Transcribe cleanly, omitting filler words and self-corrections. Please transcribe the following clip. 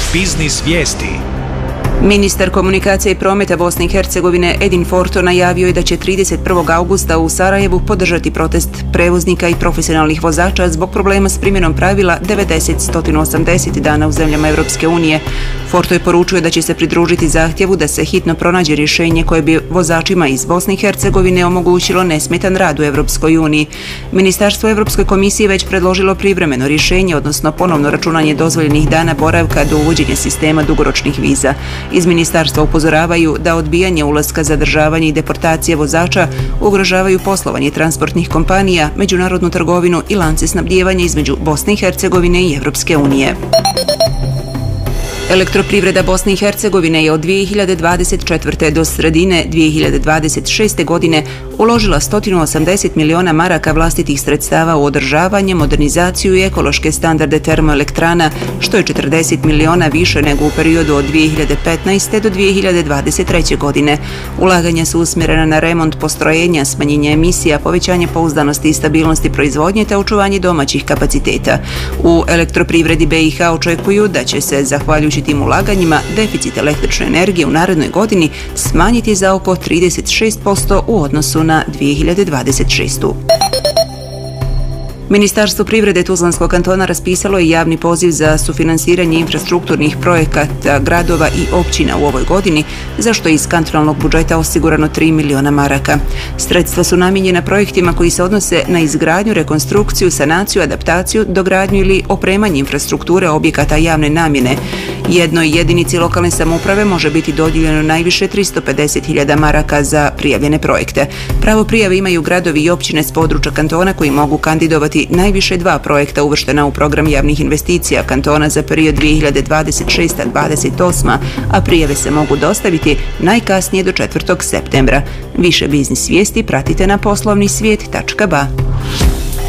Biznis vijesti. Ministar komunikacije i prometa Bosne i Hercegovine Edin Forto najavio je da će 31. augusta u Sarajevu podržati protest prevoznika i profesionalnih vozača zbog problema s primjenom pravila 90-180 dana u zemljama Europske unije. Forto je poručio da će se pridružiti zahtjevu da se hitno pronađe rješenje koje bi vozačima iz Bosne i Hercegovine omogućilo nesmetan rad u Europskoj uniji. Ministarstvo Europskoj komisiji već predložilo privremeno rješenje, odnosno ponovno računanje dozvoljenih dana boravka do uvođenja sistema dugoročnih viza. Iz ministarstva upozoravaju da odbijanje ulaska, zadržavanje i deportacije vozača ugrožavaju poslovanje transportnih kompanija, međunarodnu trgovinu i lance snabdijevanja između Bosne i Hercegovine i Europske unije. Elektroprivreda Bosne i Hercegovine je od 2024. do sredine 2026. godine uložila 180 miliona maraka vlastitih sredstava u održavanje, modernizaciju i ekološke standarde termoelektrana, što je 40 miliona više nego u periodu od 2015. do 2023. godine. Ulaganja su usmjerena na remont postrojenja, smanjenje emisija, povećanje pouzdanosti i stabilnosti proizvodnje te očuvanje domaćih kapaciteta. U elektroprivredi BiH očekuju da će se, zahvaljujući tim ulaganjima, deficit električne energije u narednoj godini smanjiti za oko 36% u odnosu na 2026. Ministarstvo privrede Tuzlanskog kantona raspisalo je javni poziv za sufinansiranje infrastrukturnih projekata gradova i općina u ovoj godini, za što je iz kantonalnog budžeta osigurano 3 miliona maraka. Sredstva su namijenjena projektima koji se odnose na izgradnju, rekonstrukciju, sanaciju, adaptaciju, dogradnju ili opremanje infrastrukture objekata javne namjene. Jednoj jedinici lokalne samouprave može biti dodijeljeno najviše 350.000 maraka za prijavljene projekte. Pravo prijave imaju gradovi i općine s područja kantona koji mogu kandidovati najviše 2 projekta uvrštena u program javnih investicija kantona za period 2026-2028, a prijave se mogu dostaviti najkasnije do 4. septembra. Više biznis vijesti pratite na poslovnisvijet.ba.